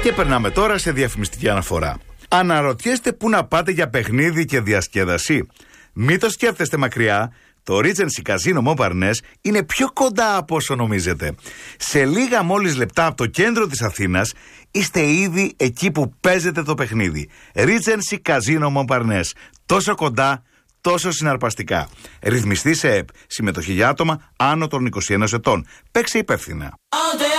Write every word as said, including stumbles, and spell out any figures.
Και περνάμε τώρα σε διαφημιστική αναφορά. Αναρωτιέστε πού να πάτε για παιχνίδι και διασκέδαση? Μην το σκέφτεστε μακριά. Το Regency Casino Montparnasse είναι πιο κοντά από όσο νομίζετε. Σε λίγα μόλις λεπτά από το κέντρο της Αθήνας είστε ήδη εκεί που παίζετε το παιχνίδι. Regency Casino Montparnasse. Τόσο κοντά, τόσο συναρπαστικά. Ρυθμιστή σε ΕΠ. Συμμετοχή για άτομα άνω των είκοσι ενός ετών. Παίξε υπεύθυνα.